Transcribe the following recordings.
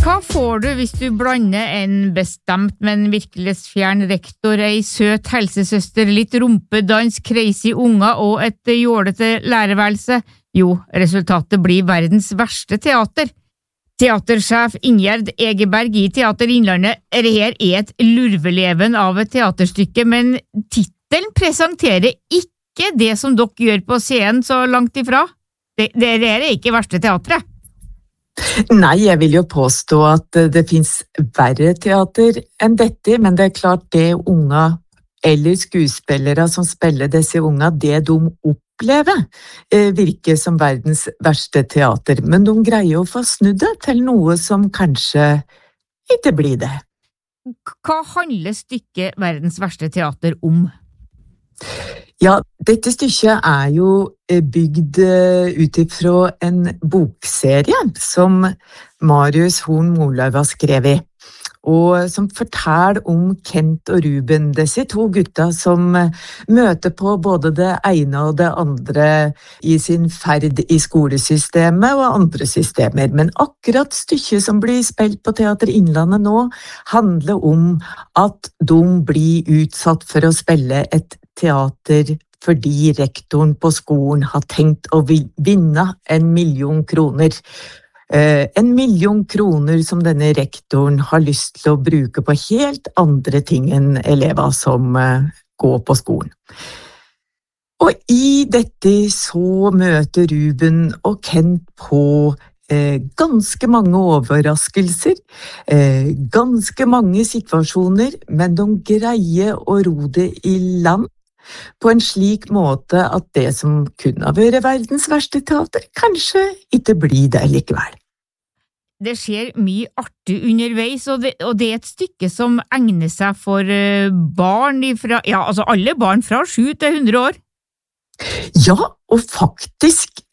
Hva får du hvis du blander en bestemt, men virkelighetsfjern rektor, ei søt helsesøster, litt rumpedans, crazy unger og et jålete lærerværelse? Jo, resultatet blir verdens verste teater. Teatersjef Ingjerd Egeberg i Teater Innlandet, her et lurveleven av et teaterstykke, men titelen presenterer ikke det som dere gjør på scenen så langt ifra. Det er ikke verste teatret. Nei, jeg vil jo påstå at det finnes verre teater enn dette, men det er klart det unga eller skuespillere som spiller disse unga, det de opplever, virker som verdens verste teater, men de greier å få snudd det til noe som kanskje ikke blir det. Hva handler stykket Verdens verste teater om? Ja, dette stykket er jo bygd ut ifra en bokserie som Marius Horn Moløv har skrevet, og som forteller om Kent og Ruben, disse to gutta som møter på både det ene og det andre i sin ferd i skolesystemet og andre systemer. Men akkurat stykket som blir spilt på Teater Innlandet nå handler om at de blir utsatt for å spille et teater fordi rektoren på skolen har tenkt å vinne 1 million kroner. 1 million kroner som denne rektoren har lyst til å bruke på helt andre ting enn elever som går på skolen. Og i dette så møter Ruben og Kent på ganske mange overraskelser, ganske mange situasjoner, men de greier å ro det i land på en slik måte at det som kunne ha vært verdens verste teater, kanskje ikke blir det likevel. Det skjer mye artig underveis, og det er et stykke som egner seg for barn altså alle barn fra 7 til 100 år. Ja, og faktisk,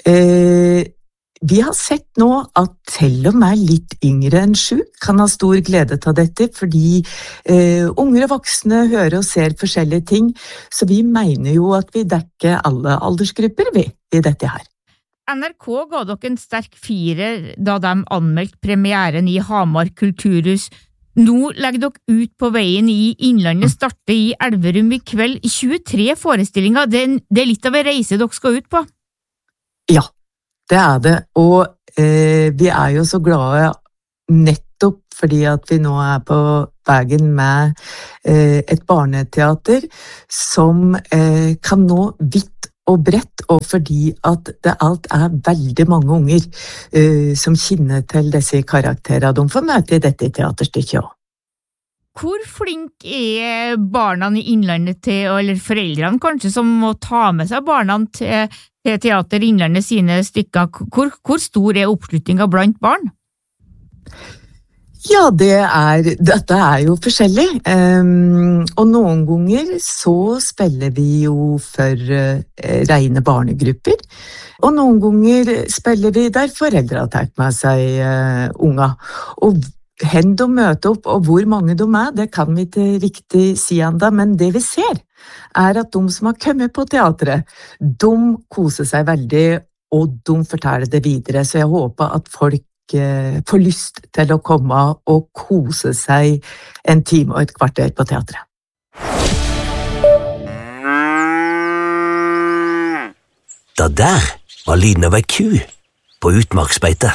vi har sett nå at til og med litt yngre enn 7 kan ha stor glede av dette, fordi unge og voksne hører og ser forskjellige ting, så vi mener jo at vi dekker alle aldersgrupper i dette her. NRK ga dere en sterk 4 da de anmeldte premieren i Hamar Kulturhus. Nå legger dere ut på veien i Innlandet, starter i Elverum i kveld. 23 forestillinger, det er litt av en reise dere skal ut på. Ja, det er det, og vi er jo så glade nettopp fordi at vi nå er på veien med et barneteater som kan nå vidt og bredt, og fordi at det alt er veldig mange unger som kjenner til disse karakterene de får møte i dette teaterstykket også. Hvor flink er barna i Innlandet til, eller foreldrene kanskje, som må ta med seg barna til Teater Innlandet sine stykker? Hvor stor er oppslutningen blant barn? Ja, dette er jo forskjellig, og noen ganger så spiller vi jo for rene barnegrupper, og noen ganger spiller vi der foreldre har tatt med seg unga. Og hen de møter opp, og hvor mange de er, det kan vi ikke riktig si enda, men det vi ser er at de som har kommet på teatret, de koser seg veldig, og de forteller det videre, så jeg håper at folk får lyst til å komme og kose seg 1 time og 1 kvarter på teatret. Da der var lyden av ei ku på utmarksbeite.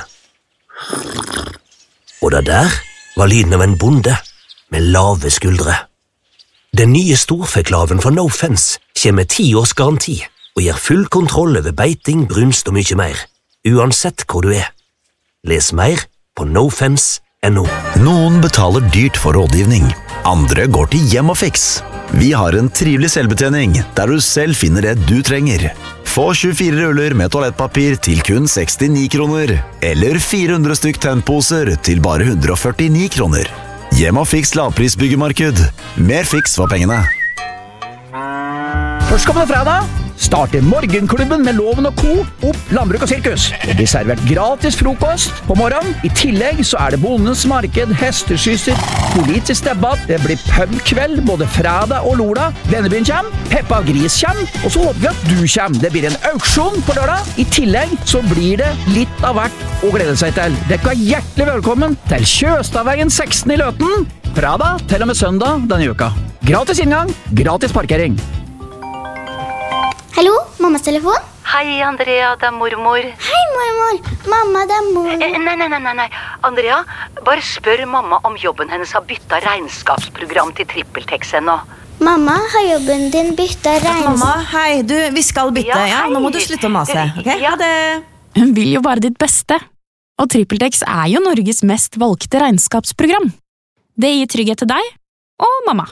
Og da der var lyden av en bonde med lave skuldre. Den nye storfeklaven fra No Fence kommer med 10 års garanti og gir full kontroll over beiting, brunst og mye mer, uansett hvor du er. Les mer på nofence.no. Noen betaler dyrt for rådgivning. Andre går til Hjem&Fix. Vi har en trivelig selvbetjening der du selv finner det du trenger. Få 24 ruller med toalettpapir til kun 69 kroner, eller 400 stykk tennposer til bare 149 kroner. Hjem&Fix lavprisbyggemarked. Mer fiks for pengene. Først kommer det fredag, starter Morgenklubben med Loven og Co. opp Landbruk og Sirkus. Det blir servert gratis frokost på morgenen. I tillegg så det Bondens marked, hesteskysser, politisk debatt, det blir pubkveld både fredag og lørdag. Vennebyen kommer, Peppa Gris kommer, og så håper vi at du kommer. Det blir en auksjon på lørdag. I tillegg så blir det litt av hvert å glede seg til. Dere hjertelig velkommen til Kjøstadveien 16 i Løten. Fredag til og med søndag denne uka. Gratis inngang, gratis parkering. Hallo, mammas telefon? Hei, Andrea, det mormor. Hei, mormor. Mamma, det mor. Nei. Andrea, bare spør mamma om jobben hennes har byttet regnskapsprogram til TrippelTex ennå. Mamma, har jobben din byttet regnskap? Mamma, hei, vi skal bytte, ja? Nå må du slutte å mase, ok? Ha det. Hun vil jo bare ditt beste. Og TrippelTex jo Norges mest valgte regnskapsprogram. Det gir trygghet til deg og mamma.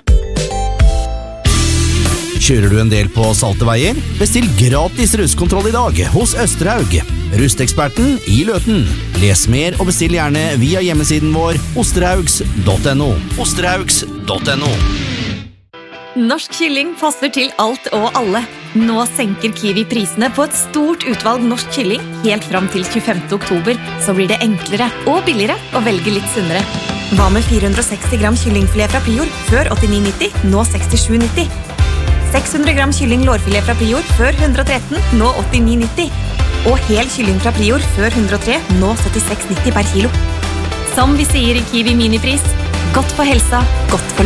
Kjører du en del på salte veier? Bestill gratis rustkontroll i dag hos Østerhaug. Rusteksperten i Løten. Les mer og bestill gjerne via hjemmesiden vår osterhaugs.no. Osterhaugs.no. Norsk kylling passer til alt og alle. Nå senker Kiwi prisene på et stort utvalg norsk kylling helt fram til 25. oktober, så blir det enklere og billigere å velge litt sunnere. Hva med 460 gram kyllingfilet fra Prior før 89,90, nå 67,90? 600 gram kylling lårfilet fra Prior før 113, nå 89,90. Og hel kylling fra Prior før 103, nå 76,90 per kilo. Som vi sier i Kiwi Minipris, godt for helsa, godt for